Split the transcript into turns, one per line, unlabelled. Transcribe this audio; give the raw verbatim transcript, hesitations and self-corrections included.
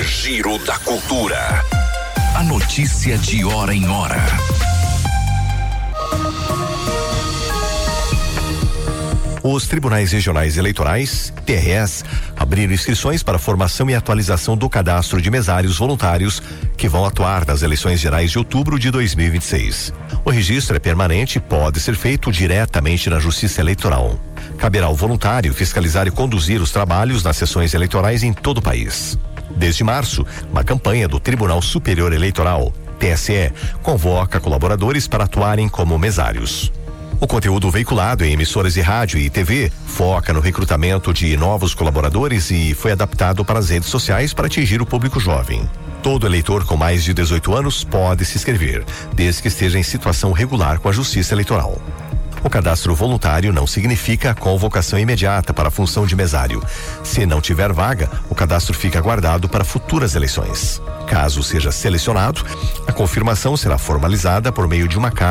Giro da Cultura. A notícia de hora em hora.
Os tribunais regionais eleitorais, T R Es, abriram inscrições para formação e atualização do cadastro de mesários voluntários que vão atuar nas eleições gerais de outubro de dois mil e vinte e seis. O registro é permanente e pode ser feito diretamente na Justiça Eleitoral. Caberá ao voluntário fiscalizar e conduzir os trabalhos nas sessões eleitorais em todo o país. Desde março, uma campanha do Tribunal Superior Eleitoral, T S E, convoca colaboradores para atuarem como mesários. O conteúdo veiculado em emissoras de rádio e T V foca no recrutamento de novos colaboradores e foi adaptado para as redes sociais para atingir o público jovem. Todo eleitor com mais de dezoito anos pode se inscrever, desde que esteja em situação regular com a Justiça Eleitoral. O cadastro voluntário não significa convocação imediata para a função de mesário. Se não tiver vaga, o cadastro fica guardado para futuras eleições. Caso seja selecionado, a confirmação será formalizada por meio de uma carta